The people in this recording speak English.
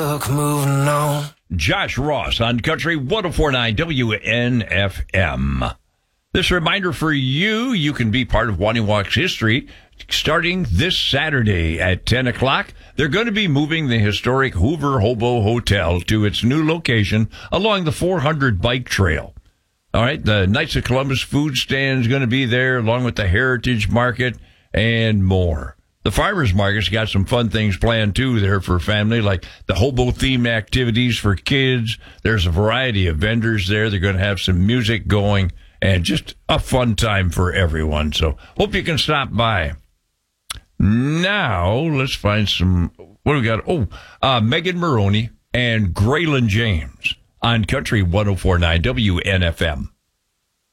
took moving on. Josh Ross on Country 104.9 WNFM. This reminder for you, you can be part of Wani Walk's history starting this Saturday at 10 o'clock. They're going to be moving the historic Hoover Hobo Hotel to its new location along the 400 bike trail. All right, the Knights of Columbus food stand is going to be there along with the Heritage Market and more. The Farmers Market's got some fun things planned, too, there for family, like the hobo-themed activities for kids. There's a variety of vendors there. They're going to have some music going and just a fun time for everyone. So hope you can stop by. Now, let's find some, what do we got? Megan Maroney and Graylin James on Country 104.9 WNFM.